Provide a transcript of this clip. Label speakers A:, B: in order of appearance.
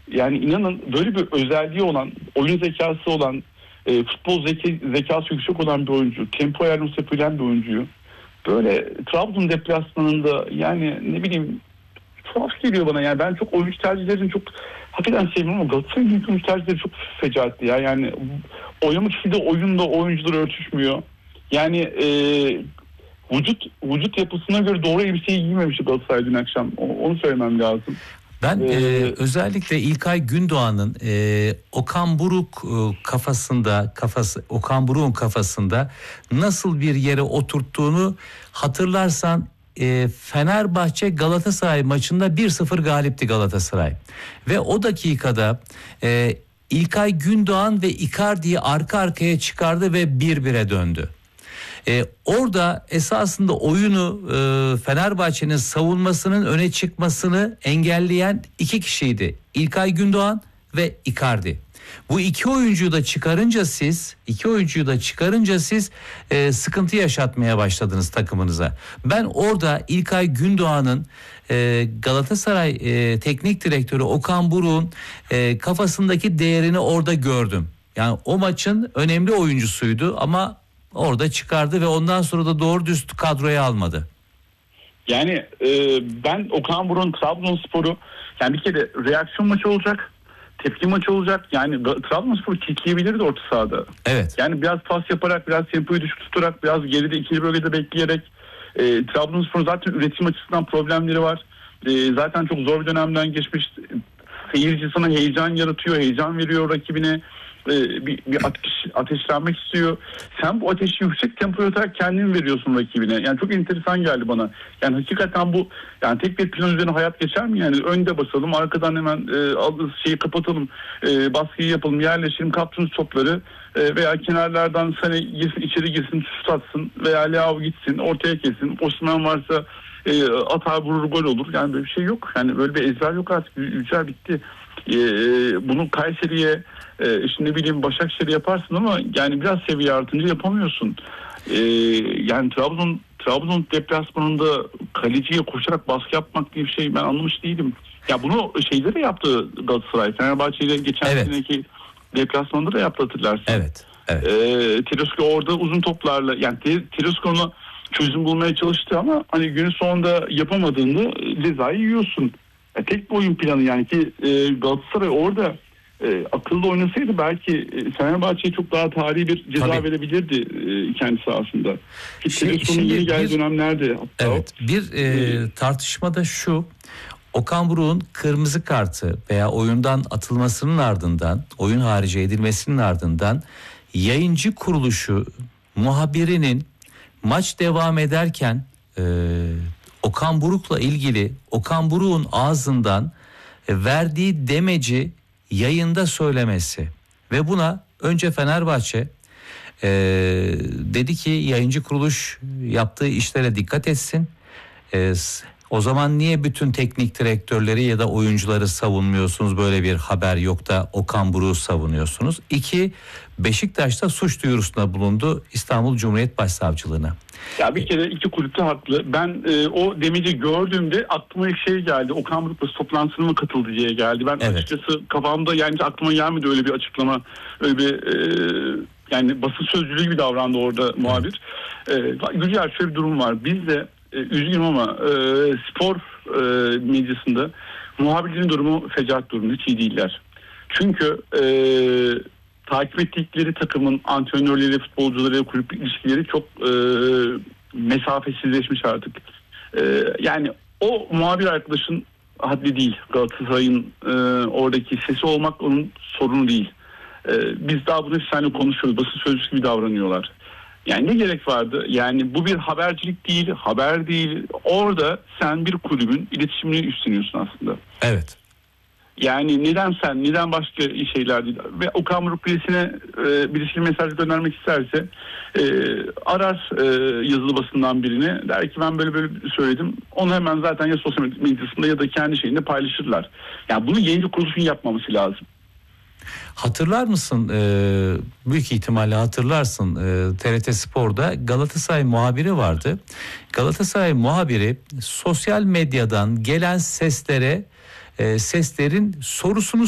A: Yani inanın böyle bir özelliği olan, oyun zekası olan, futbol zekası yüksek olan bir oyuncu, tempo ayarlaması yapabilen bir oyuncuyu böyle Trabzon deplasmanında, yani ne bileyim, tuhaf geliyor bana. Yani ben çok oyuncu tercihlerini çok hakikaten sevmiyorum ama Galatasaray'ın oyuncu tercihleri çok fecaatli ya. Yani oynamak istediği oyunla oyuncular örtüşmüyor. Yani vücut yapısına göre doğru elbiseyi giymemiş Galatasaray dün akşam. Onu söylemem lazım.
B: Ben özellikle İlkay Gündoğan'ın Okan Buruk Okan Buruk'un kafasında nasıl bir yere oturttuğunu hatırlarsan, Fenerbahçe Galatasaray maçında 1-0 galipti Galatasaray ve o dakikada İlkay Gündoğan ve Icardi'yi arka arkaya çıkardı ve 1-1'e döndü. Orada esasında oyunu Fenerbahçe'nin savunmasının öne çıkmasını engelleyen iki kişiydi. İlkay Gündoğan ve Icardi. Bu iki oyuncuyu da çıkarınca siz sıkıntı yaşatmaya başladınız takımınıza. Ben orada İlkay Gündoğan'ın Galatasaray teknik direktörü Okan Buruk'un kafasındaki değerini orada gördüm. Yani o maçın önemli oyuncusuydu ama orada çıkardı ve ondan sonra da doğru düz kadroya almadı.
A: Yani ben Okan Buruk'un Trabzonspor'u, yani bir kere reaksiyon maçı olacak, tepki maçı olacak. Yani Trabzonspor'u kilitleyebilirdi orta sahada. Evet. Yani biraz pas yaparak, biraz tempoyu düşük tutarak, biraz geride ikinci bölgede bekleyerek. Trabzonspor zaten üretim açısından problemleri var. Zaten çok zor bir dönemden geçmiş. Seyirci sana heyecan yaratıyor, heyecan veriyor rakibine. Bir ateşlenmek istiyor. Sen bu ateşi yüksek tempoya atarak kendin veriyorsun rakibine. Yani çok enteresan geldi bana. Yani hakikaten bu, yani tek bir plan üzerine hayat geçer mi? Yani önde basalım, arkadan hemen şeyi kapatalım, baskıyı yapalım, yerleşelim, kaptığınız topları veya kenarlardan sana girsin, içeri girsin, şut atsın veya Leao gitsin, ortaya kesin. Osman varsa atar, vurur, gol olur. Yani böyle bir şey yok. Yani böyle bir ezber yok artık. Yücel bitti. Bunu Kayseri'ye, işte ne bileyim Başakşehir'e yaparsın ama yani biraz seviye artınca yapamıyorsun. Yani Trabzon deplasmanında kaleciye koşarak baskı yapmak diye bir şey ben anlamış değilim. Ya bunu şeyde yaptı Galatasaray. Fenerbahçe'yle geçen seneki deplasmanda da yaptı, hatırlarsın. Evet. Tedesco orada uzun toplarla, yani Tedesco'na çözüm bulmaya çalıştı ama hani günün sonunda yapamadığında cezayı yiyorsun. Tek bir oyun planı yani ki Galatasaray orada akıllı oynasaydı belki Fenerbahçe'ye çok daha tarihi bir ceza verebilirdi kendi sahasında. Tedesco'nun yeni geldiği dönemlerde. Hatta
B: bir tartışmada şu: Okan Buruk'un kırmızı kartı veya oyundan atılmasının ardından, oyun harici edilmesinin ardından yayıncı kuruluşu muhabirinin maç devam ederken Okan Buruk'la ilgili Okan Buruk'un ağzından verdiği demeci yayında söylemesi ve buna önce Fenerbahçe dedi ki yayıncı kuruluş yaptığı işlere dikkat etsin. O zaman niye bütün teknik direktörleri ya da oyuncuları savunmuyorsunuz, böyle bir haber yok da Okan Buruk'u savunuyorsunuz? 2, Beşiktaş'ta suç duyurusunda bulundu İstanbul Cumhuriyet Başsavcılığına.
A: Ya bir kere iki kulüpte haklı. Ben o demeci gördüğümde aklıma ilk şey geldi. Okan Buruk basın toplantısına mı katıldı diye geldi. Ben açıkçası kafamda yani aklıma gelmedi öyle bir açıklama. Öyle bir yani basın sözcülüğü gibi davrandı orada muhabir. Güzel, şöyle bir durum var. Biz de üzgünüm ama spor medyasında muhabirlerin durumu fecaat durumu, hiç iyi değiller. Çünkü takip ettikleri takımın antrenörleri, futbolcuları, kulüp ilişkileri çok mesafesizleşmiş artık. Yani o muhabir arkadaşın haddi değil. Galatasaray'ın oradaki sesi olmak onun sorunu değil. Biz daha bunu seninle konuşuyoruz. Basın sözcüsü gibi davranıyorlar. Yani ne gerek vardı? Yani bu bir habercilik değil, haber değil. Orada sen bir kulübün iletişimini üstleniyorsun aslında. Evet. Yani neden başka şeyler değil? Ve Okan Buruk birisine mesaj göndermek isterse arar yazılı basından birini. Der ki ben böyle söyledim. Onu hemen zaten ya sosyal medyasında ya da kendi şeyinde paylaşırlar. Yani bunu yayıncı kuruluşun yapmaması lazım.
B: Hatırlar mısın? Büyük ihtimalle hatırlarsın. TRT Spor'da Galatasaray muhabiri vardı. Galatasaray muhabiri sosyal medyadan gelen seslerin sorusunu